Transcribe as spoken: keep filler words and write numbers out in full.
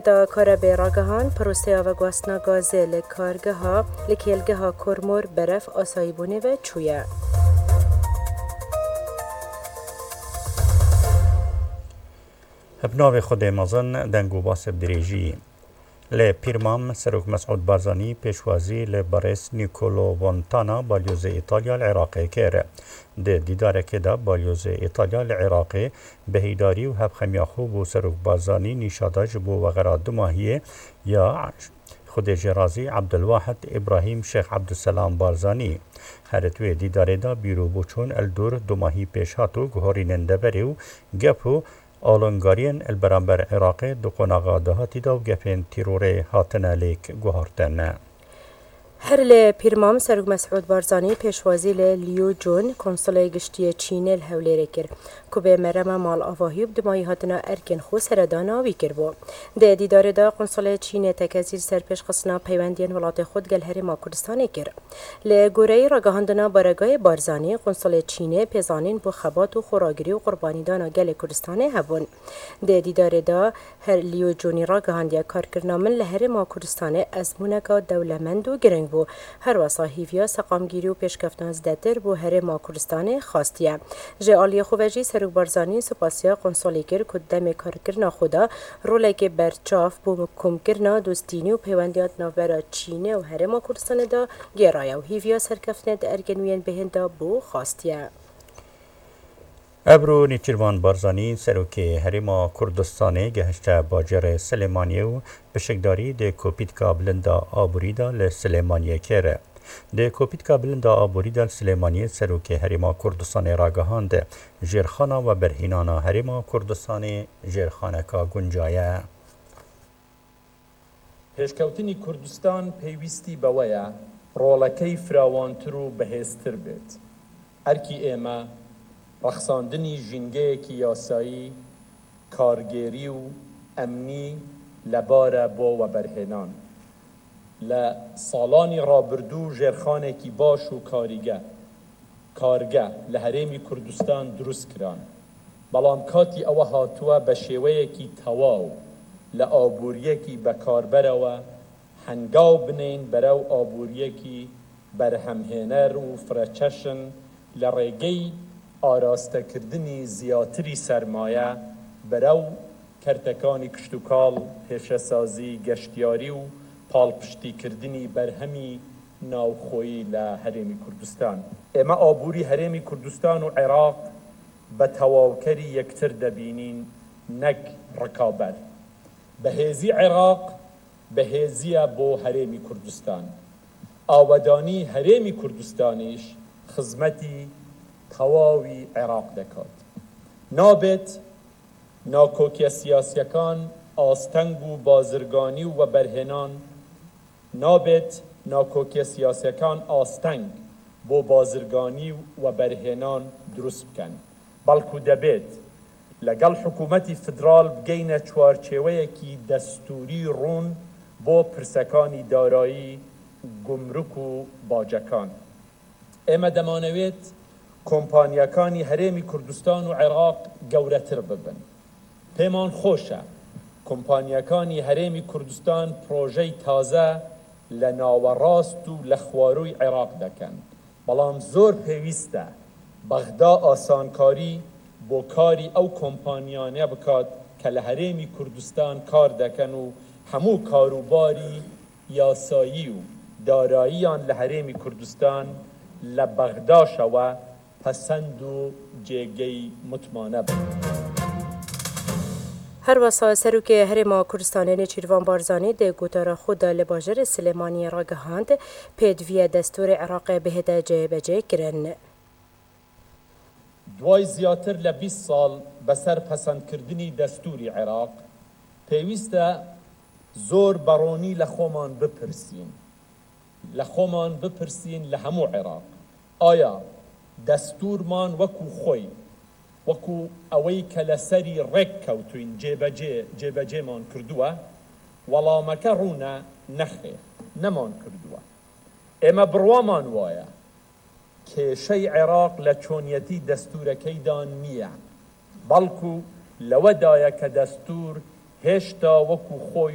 دا کار به راگهان پروسه و گواستنا گازه لکارگه ها لکیلگه ها کرمور برف آسایی بونه و چویه. بناو خود مزن دنگو باسب دریجی ل پیرمام سروک مسعود بارزانی پیشوازی ل باریس نیکولو وانتانا بالیوز ایتالیا العراقی کره ده دیدار که دا بالیوز ایتالیا العراقی بهیداری و هب خمیاخو بو سروک بارزانی نیشاداج بو وغرا دو ماهیه یا خود جرازی عبدالواحد ابراهیم شیخ عبدالسلام بارزانی هر توی دیدار دا بیرو بوچون الدور دو ماهی پیش هاتو گهارینن دبری و گپو آلنگارین البرانبر عراق دو قناغا دهاتی دا و گپین تیروره هاتنه لیک گوهارتن. هر ل پیرمام سروک مسعود بارزانی پیشوازی ل لیو جون کنسولای گشتی چین الهولیره کر که به مرمه مال آواهی بدمایی هاتنا ارکن خو سردانا وی کر بو. ده دیدار دا کنسولای چین تکازیر سر پیش خصنا پیوندین ولات خود گل هرما کردستانی کر. ل گوری راگهاندنا بارگای بارزانی کنسولای چین پیزانین بو خبات و خوراگری و قربانی دانا گل کردستانی هبون. ده دیدار دا هر لیو جونی راگهاندیا کار کرنامن لهرما کردستانی ازمونکا دولمند و گرنگ بو هر وصاحیفیا سقامگیری و پیشکفتان زدتر بو هرما کردستان خواستیه. جعالی خوبجی سروک بارزانی سپاسیا قنصلی کر کدام کار کرنا خدا روله که برچاف بو کم کرنا دوستینی و پیوندیات نوبرا چینه و هرما کردستان دا گرایا و هیویا سرکفتن دا ارگنوین بهنده بو خواستیه. ابرو نیچیروان بارزانی سروکی هریما کردستانی گهشته باجر سلیمانیه و بشکداری ده کوپیتکا بلندا آبوریدا لسلیمانیه کره. ده کوپیتکا بلندا آبوریدا لسلیمانیه سروکی هریما کردستانی راگهان ده جرخانا و برهینانا هریما کردستانی جرخانکا گنجایه. پێشکەوتنی کوردستان پێویستی بەوەیە ڕۆڵەکەی فراوانتر و بەهێزتر بێت. ئەرکی ئێمە ڕەخساندنی ژینگەیەکی یاسایی کارگێری و ئەمنی لەبارە بۆ وەبەرهێنان. لە ساڵانی ڕابردوو ژێرخانێکی باش و کاریگە کارگە لە هەرێمی کوردستان دروست کران. بەڵام کاتی ئەوە هاتووە بە شێوەیەکی تەواو لە ئابوووریەکی بەکاربەرەوە هەنگاو بنین بەرەو ئابوووریەکی بەرهەمهێنەر و فرەچەشن لە ڕێگەی ئاراستەکردنی زیاتری سەرمایە بەرەو کەرتەکانی کشتوکاڵ پێشەسازی گەشتیاری و پاڵپشتیکردنی بەرهەمی ناوخۆیی لە هەرێمی کوردستان. ئێمە ئابووری هەرێمی کوردستان و عێراق بە تەواوکەری یەکتر دەبینین نەک ڕکابەر. بەهێزی عێراق بەهێزیە بۆ هەرێمی کوردستان. ئاوەدانی هەرێمی کوردستانیش خزمەتی تەواوی عێراق دەکات. نابێت ناکۆکیە سیاسیەکان ئاستەنگ و بازرگانی و وەبەرهێنان نابێت ناکۆکیە سیاسیەکان ئاستەنگ بۆ بازرگانی و وەبەرهێنان دروست بکەن. بەڵکو دەبێت لەگەڵ حکوومەتی فدرال بگەینە چوارچێوەیەکی دەستوری ڕوون بۆ پرسەکانی دارایی گومرک و باجەکان. ئێمە دەمانەوێت کۆمپانیەکانی هەرێمی کوردستان و عێراق گەورەتر ببن. پێمان خۆشە کۆمپانیەکانی هەرێمی کوردستان پرۆژەی تازە لە ناوەڕاست و لە خوارووی عێراق دەکەن. بەڵام زۆر پێویستە بەغدا ئاسانکاری بۆ کاری ئەو کۆمپانیانە بکات کە لە هەرێمی کوردستان کار دەکەن و هەموو کاروباری یاسایی و داراییان لە هەرێمی کوردستان لە بەغداشەوە پەسەند و جێگەی متمانە بن. هر وسا سروک هرما کردستان نیچیروان بارزانی ده گوتارا خود لباجر سلیمانی را گهاند پیدوی دستور عراق بهده جه بجه کرن. دوای زیاتر لە بیست ساڵ بەسەر پەسەندکردنی دەستوری عێراق پێویستە زۆر بەڕۆنی لە خۆمان بپرسین لە خۆمان بپرسین لە هەموو عێراق ئایا دەستورمان وەکو خۆی وەکو ئەوەی کە لەسەری ڕێک کەوتوین جێبەجێ جێبەجێمان کردووە وەڵامەکە ڕوونە نەخێر نەمان کردووە. ئێمە بڕوامان وایە کێشەی عێراق لە چۆنیەتی دەستورەکەیدا نییە بەڵکو لەوەدایە کە دەستور هێشتا وەکو خۆی